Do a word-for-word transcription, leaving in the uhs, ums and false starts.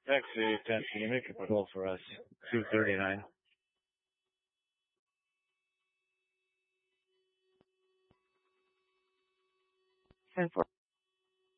Taxi ten, can you make a call for us? two thirty-nine. ten four.